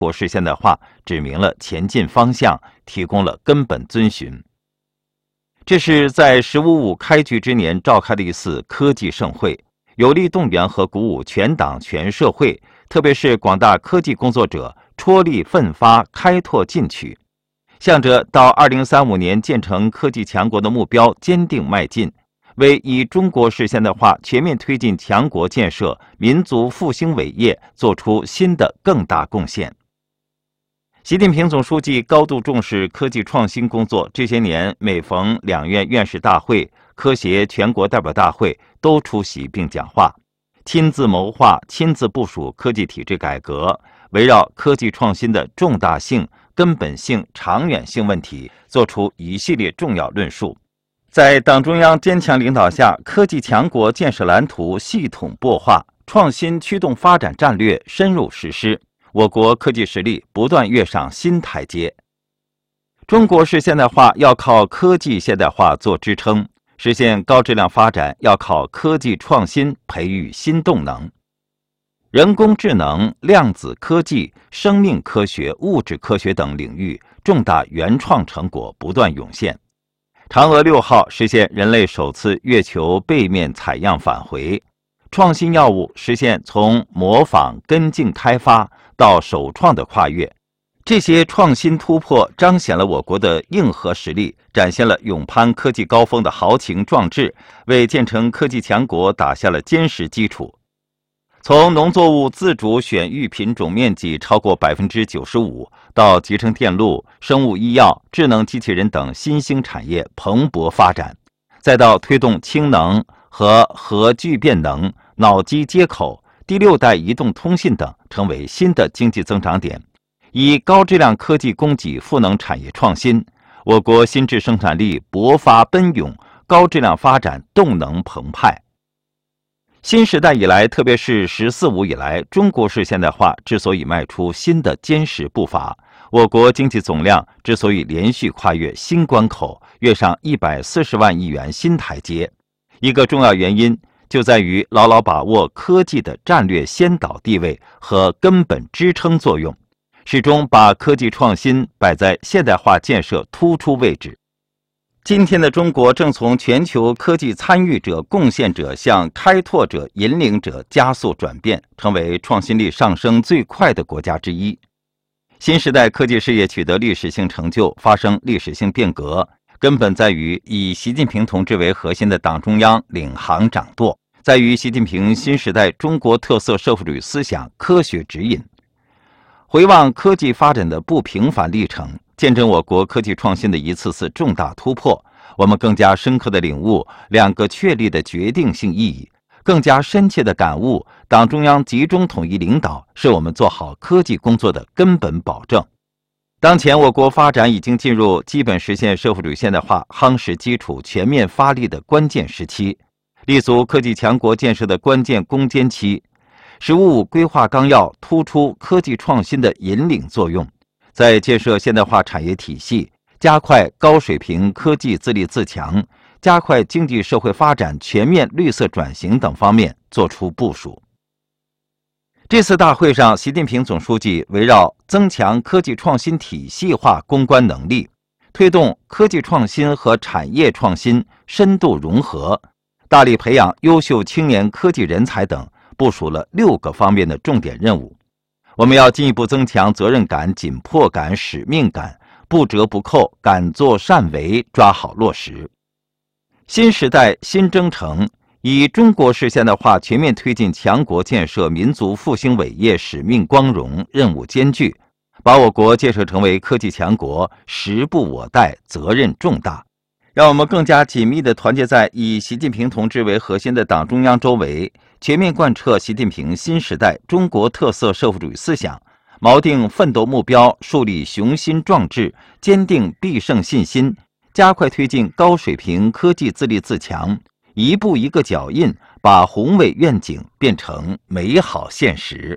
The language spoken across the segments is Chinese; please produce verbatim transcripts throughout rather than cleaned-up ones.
国式现代化指明了前进方向，提供了根本遵循。这是在“十五五”开局之年召开的一次科技盛会，有力动员和鼓舞全党全社会，特别是广大科技工作者踔厉奋发，开拓进取，向着到二零三五年建成科技强国的目标坚定迈进，为以中国式现代化全面推进强国建设、民族复兴伟业做出新的更大贡献。习近平总书记高度重视科技创新工作，这些年每逢两院院士大会、科协全国代表大会都出席并讲话，亲自谋划、亲自部署科技体制改革，围绕科技创新的重大性、根本性、长远性问题，作出一系列重要论述。在党中央坚强领导下，科技强国建设蓝图系统擘画，创新驱动发展战略深入实施，我国科技实力不断跃上新台阶。中国式现代化要靠科技现代化做支撑，实现高质量发展要靠科技创新培育新动能。人工智能、量子科技、生命科学、物质科学等领域重大原创成果不断涌现。嫦娥六号实现人类首次月球背面采样返回，创新药物实现从模仿跟进开发到首创的跨越。这些创新突破彰显了我国的硬核实力，展现了勇攀科技高峰的豪情壮志，为建成科技强国打下了坚实基础。从农作物自主选育品种面积超过百分之九十五，到集成电路、生物医药、智能机器人等新兴产业蓬勃发展，再到推动氢能和核聚变能、脑机接口、第六代移动通信等成为新的经济增长点。以高质量科技供给赋能产业创新，我国新质生产力勃发奔涌，高质量发展动能澎湃。新时代以来，特别是“十四五”以来，中国式现代化之所以迈出新的坚实步伐，我国经济总量之所以连续跨越新关口，跃上一百四十万亿元新台阶，一个重要原因就在于牢牢把握科技的战略先导地位和根本支撑作用，始终把科技创新摆在现代化建设突出位置。今天的中国正从全球科技参与者、贡献者向开拓者、引领者加速转变，成为创新力上升最快的国家之一。新时代科技事业取得历史性成就，发生历史性变革，根本在于以习近平同志为核心的党中央领航掌舵，在于习近平新时代中国特色社会主义思想科学指引。回望科技发展的不平凡历程，见证我国科技创新的一次次重大突破，我们更加深刻地领悟两个确立的决定性意义，更加深切地感悟党中央集中统一领导是我们做好科技工作的根本保证。当前我国发展已经进入基本实现社会主义现代化夯实基础、全面发力的关键时期，立足科技强国建设的关键攻坚期。十五五规划纲要突出科技创新的引领作用，在建设现代化产业体系、加快高水平科技自立自强、加快经济社会发展全面绿色转型等方面作出部署。这次大会上，习近平总书记围绕增强科技创新体系化攻关能力，推动科技创新和产业创新深度融合，大力培养优秀青年科技人才等，部署了六个方面的重点任务。我们要进一步增强责任感、紧迫感、使命感，不折不扣，敢作善为，抓好落实。新时代新征程，以中国式现代化全面推进强国建设、民族复兴伟业使命光荣、任务艰巨，把我国建设成为科技强国，时不我待，责任重大。让我们更加紧密地团结在以习近平同志为核心的党中央周围，全面贯彻习近平新时代中国特色社会主义思想，锚定奋斗目标，树立雄心壮志，坚定必胜信心，加快推进高水平科技自立自强，一步一个脚印，把宏伟愿景变成美好现实。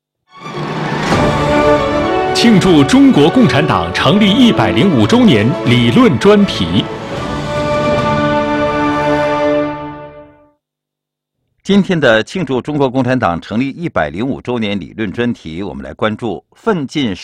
庆祝中国共产党成立一百零五周年理论专题。 今天的庆祝中国共产党成立一百零五周年理论专题，我们来关注奋进